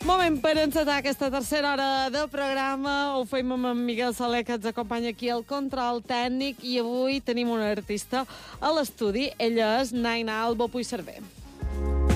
Moment per encetar aquesta tercera hora del programa. Ho fem amb en Miguel Saler, que ens acompanya aquí al control tècnic, i avui tenim un artista a l'estudi. Ella és Naina Albo Puigcerver.